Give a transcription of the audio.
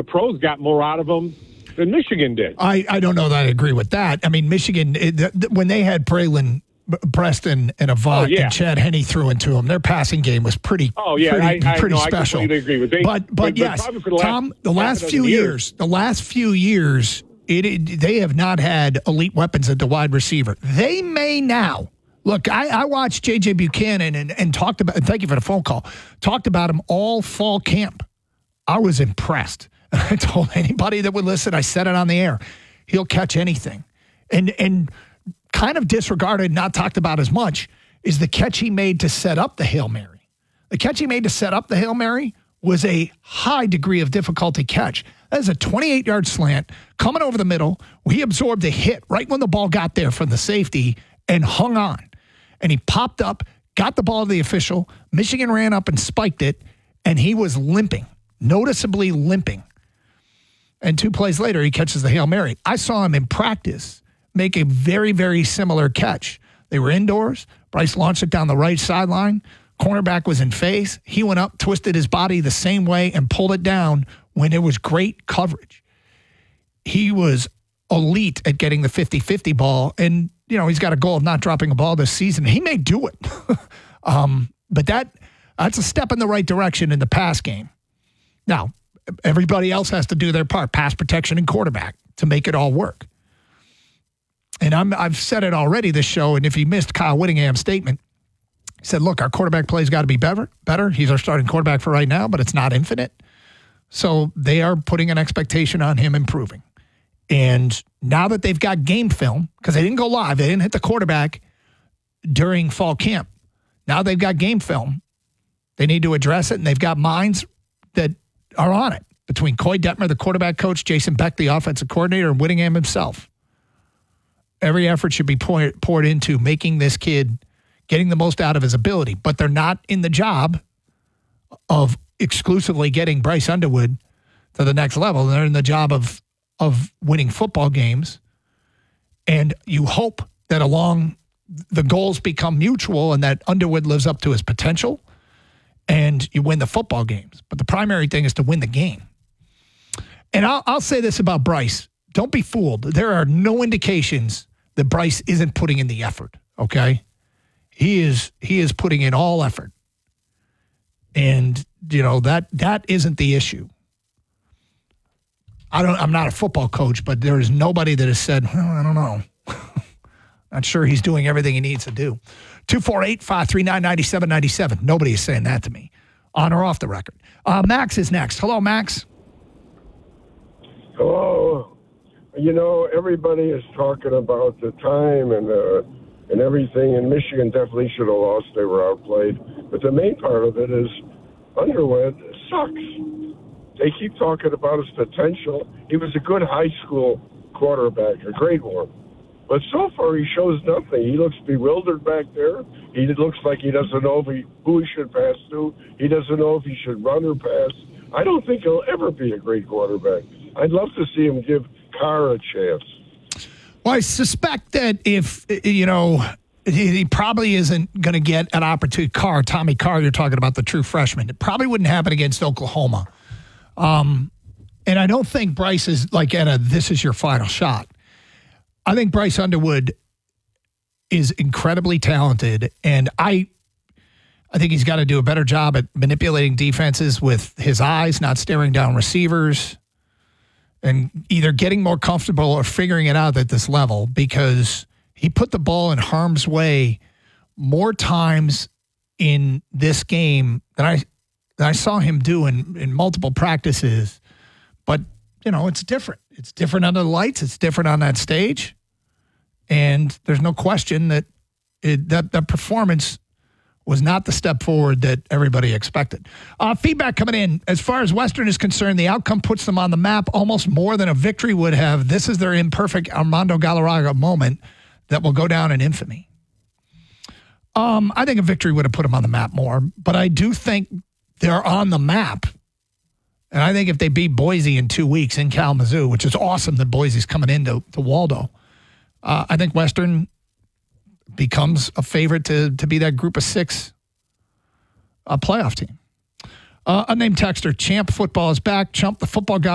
pros got more out of him than Michigan did. I don't know that I agree with that. I mean, Michigan, when they had Braylon, Preston, and Avant, and Chad Henne threw into them, their passing game was pretty special. I completely agree with that. But yes, Tom, the last few years, they have not had elite weapons at the wide receiver. They may now. Look, I watched J.J. Buchanan and talked about, and thank you for the phone call, talked about him all fall camp. I was impressed. I told anybody that would listen, I said it on the air, he'll catch anything. And kind of disregarded, not talked about as much, is the catch he made to set up the Hail Mary. The catch he made to set up the Hail Mary was a high degree of difficulty catch. That is a 28-yard slant coming over the middle. He absorbed a hit right when the ball got there from the safety and hung on. And he popped up, got the ball to the official. Michigan ran up and spiked it, and he was limping, noticeably limping. And 2 plays later, he catches the Hail Mary. I saw him in practice make a very, very similar catch. They were indoors. Bryce launched it down the right sideline. Cornerback was in phase. He went up, twisted his body the same way, and pulled it down when it was great coverage. He was elite at getting the 50-50 ball, and, he's got a goal of not dropping a ball this season. He may do it. But that's a step in the right direction in the pass game. Now, everybody else has to do their part, pass protection and quarterback, to make it all work. And I've said it already this show, and if you missed Kyle Whittingham's statement, he said, look, our quarterback play's got to be better. He's our starting quarterback for right now, but it's not infinite. So they are putting an expectation on him improving. And now that they've got game film, because they didn't go live, they didn't hit the quarterback during fall camp. Now they've got game film. They need to address it, and they've got minds that are on it between Coy Detmer, the quarterback coach, Jason Beck, the offensive coordinator, and Whittingham himself. Every effort should be poured into making this kid getting the most out of his ability, but they're not in the job of exclusively getting Bryce Underwood to the next level. They're in the job of winning football games, and you hope that along the goals become mutual and that Underwood lives up to his potential and you win the football games. But the primary thing is to win the game. And I'll say this about Bryce. Don't be fooled. There are no indications that Bryce isn't putting in the effort, okay? He is putting in all effort. And, that isn't the issue. I'm not a football coach, but there is nobody that has said, well, I don't know. Not sure he's doing everything he needs to do. 248-539-9797. Nobody is saying that to me, on or off the record. Max is next. Hello, Max. Hello. Everybody is talking about the time and everything, and Michigan definitely should have lost. They were outplayed. But the main part of it is Underwood sucks. They keep talking about his potential. He was a good high school quarterback, a great one. But so far, he shows nothing. He looks bewildered back there. He looks like he doesn't know who he should pass to. He doesn't know if he should run or pass. I don't think he'll ever be a great quarterback. I'd love to see him give Carr a chance. Well, I suspect that if, he probably isn't going to get an opportunity. Tommy Carr, you're talking about the true freshman. It probably wouldn't happen against Oklahoma. And I don't think Bryce is like this is your final shot. I think Bryce Underwood is incredibly talented, and I think he's got to do a better job at manipulating defenses with his eyes, not staring down receivers, and either getting more comfortable or figuring it out at this level, because he put the ball in harm's way more times in this game than I saw him do in multiple practices. But, it's different. It's different under the lights. It's different on that stage. And there's no question that that performance was not the step forward that everybody expected. Feedback coming in. As far as Western is concerned, the outcome puts them on the map almost more than a victory would have. This is their imperfect Armando Galarraga moment that will go down in infamy. I think a victory would have put them on the map more, but I do think they're on the map. And I think if they beat Boise in 2 weeks in Kalamazoo, which is awesome that Boise's coming into Waldo, I think Western becomes a favorite to be that group of 6 playoff team. Unnamed texter, Champ Football is back. Chump, the football guy.